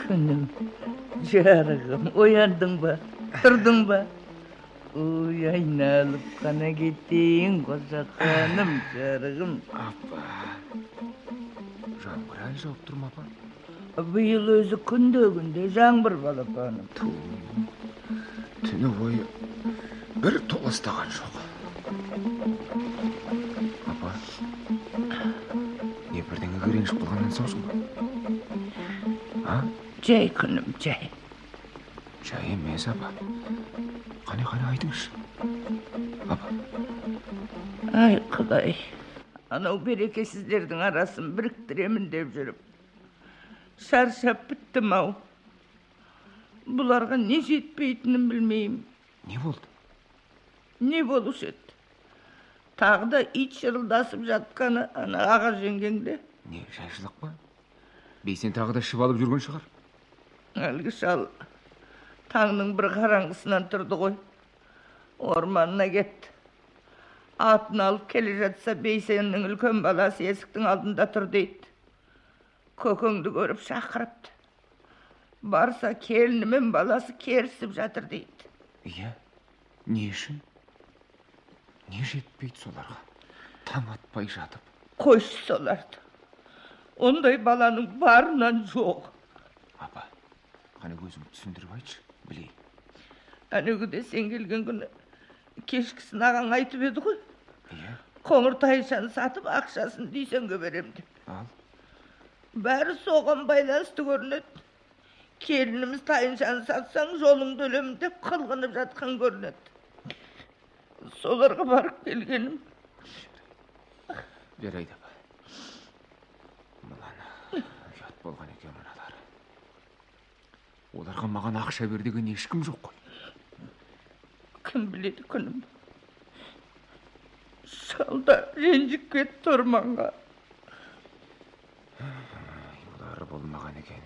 Күнім, жарығым, oyandың ба, тұрдың ба? Ой, айналып қана кетейін, қошақаным, жарығым. Апа, жаңбыр әлі жауып тұр ма, апа? Биыл өзі күнде жаңбыр балапаным. Түні бойы бір толастаған жоқ. Апа, не бірдеңеге ренжіп қалғаннан соңсың ба? Жай күнім, жай. Жай емес, апа. Қане айтыңызшы. Апа. Ай, Құдай. Анау берекесіздердің арасын біріктіремін деп жүріп. Шаршап біттім-ау. Бұларға не жетпейтінін білмеймін. Не болды? Не болушы еді? Тағы да ит шырылдасып жатқаны ана аға жеңгеңде. Не, жайшылық па? Бейсен тағы да ішіп алып жүрген шығар. Әлгі шал таңның бір қараңғысынан тұрды ғой. Орманына кетті. Атын алып келе жатса, Бейсеннің үлкен баласы есіктің алдында тұр дейді. Көкеңді көріп шақырыпты. Барса, келіні мен баласы керісіп жатыр дейді. Иә, не үшін? Не жетпейді соларға? Таң атпай жатып. Қойшы соларды. Ондай баланың барынан жоқ. Апа, қане көзіңді түсіндіріп айтшы, білейін. Әнегіде сен келген күні кешкісін ағаң айтып еді ғой. Иә. Қоңыр тайшаны сатып, ақшасын Дүйсенге берем деп. Ал. Бәрі соған байланысты көрінеді. Келініміз тайыншаны сатсаң, жолыңды өлемін деп қылғынып жатқан көрінеді. Соларға барып келгенім. Жарайды, апа. Мынаны ұят болған екен мыналар. Оларға маған ақша бер деген ешкім жоқ қой. Кім біледі күнім. Шалда ренжіп кетті орманға. Олары болмаған екен.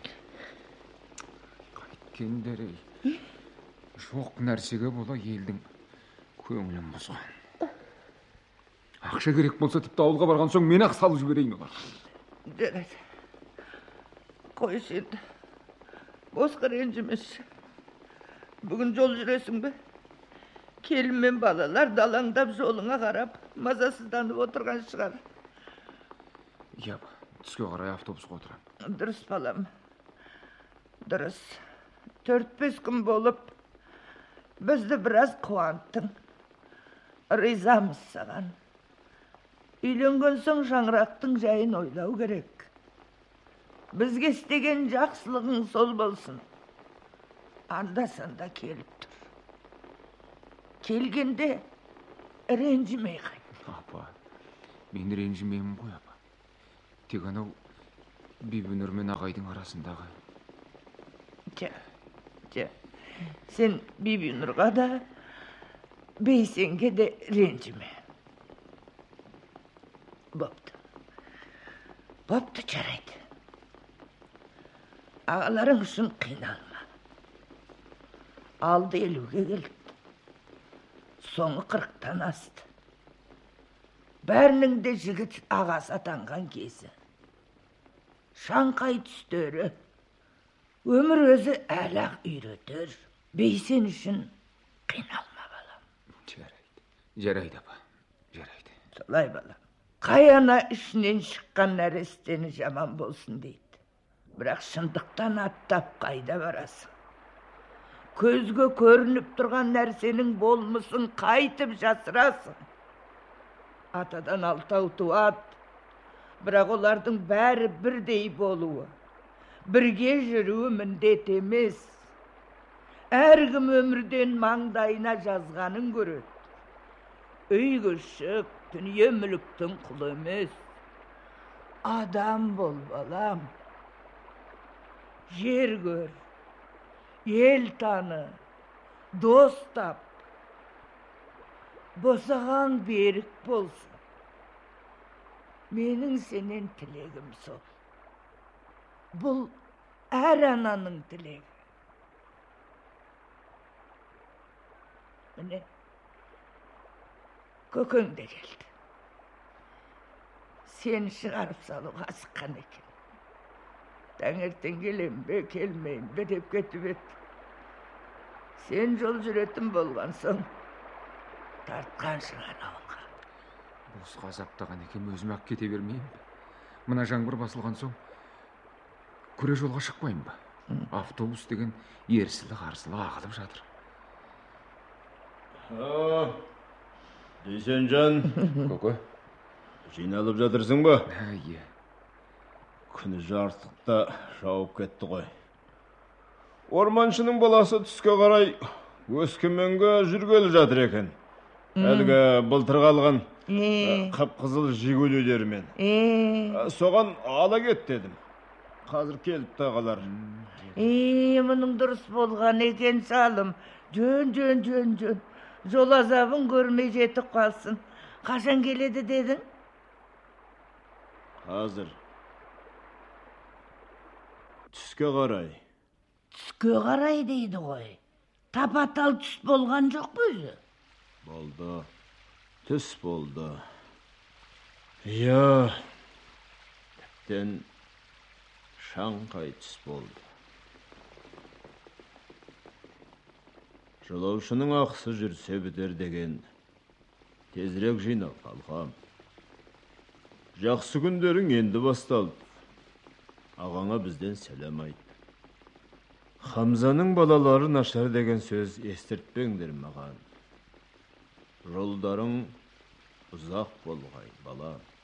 Қайткендер ей. Жоқ нәрсеге бола елдің көңілін бұзған. Ақша керек болса тіпті ауылға барған соң мен ақ салып жіберейін олар. Жарайды. Қойшы енді. Босқа ренжімеші. Бүгін жол жүресің бе? Келін мен балалар далаңдап жолыңа қарап, мазасызданып отырған шығар. Иә, түске қарай автобусқа отырам. Дұрыс балам. Дұрыс. 4-5 күн болып, бізді біраз қуанттың. Ризамыз саған. Үйленген соң шаңырақтың жайын ойлау керек. Бізге істеген жақсылығың сол болсын. Анда-санда келіп тұр. Келгенде ренжімей қайт. Апа, мен ренжімеймін ғой, апа. Тек анау Бибінұр мен ағайдың арасындағы. Сен Бибінұрға да, Бейсенге де ренжіме. Бопты, жарайды. Ағаларың үшін қиналма. Алды 50-ге келді. Соңы 40-тан асты. Бәрінің де жігіт ағасы атанған кезі. Шаңқай түстері. Өмір өзі әлақ үйретер. Бейсен үшін қиналма, балам. Жарайды, апа. Жарайды. Солай, балам. Қай ана ішінен шыққан нәрестені жаман болсын дейді. Бірақ шындықтан аттап қайда барасың? Көзге көрініп тұрған нәрсенің болмысын қайтып жасырасың. Атадан 6 туады. Бірақ олардың бәрі бірдей болуы, бірге жүруі міндет емес. Әркім өмірден маңдайына жазғанын көреді. Үй күшік, дүние мүліктің құлы емес. Адам бол, балам. Жер көр, ел таны, дос тап. Босаған берік болсын. Менің сенен тілегім сол. Бұл әр ананың тілегі. Міне, көкең де келді. Сені шығарып салуға асыққан екен. Tаңертең келем бе, келмейін бе деп кетіп еді. Сен жол жүретін болған соң, тартқан шығар ауылға. Босқа азаптаған екем, өзім-ақ кете бермеймін бе? Мына жаңбыр басылған соң, күре жолға шықпайын ба? Автобус деген ерсілі-қарсылы ағылып жатыр. Дүйсенжан, Көке? жиналып жатырсың ба? Иә. Күні жарықтықта жауып кетті ғой. Орманшының баласы түске қарай Өскеменге жүргелі жатыр екен. Әлгі былтыр қалған қып-қызыл жигулилермен. Соған ала кет дедім. Қазір келіп та қалар. Мұның дұрыс болған екен салым. Жөн. Жол азабын көрмей жетіп қалсын. Қашан келеді дедің? Қазір. Түске қарай. Түске қарай дейді ғой. Тапатал түс болған жоқ па өзі? Болды. Түс болды. Иә. Тіптен шаңқай түс болды. Жолаушының ақысы жүрсе бітер деген. Тезірек жинал, қалқам. Жақсы күндерің енді басталды. Ағаңа бізден сәлем айт. Хамзаның балалары нашар деген сөз естіртпеңдер маған. Жолдарың ұзақ болғай, балам.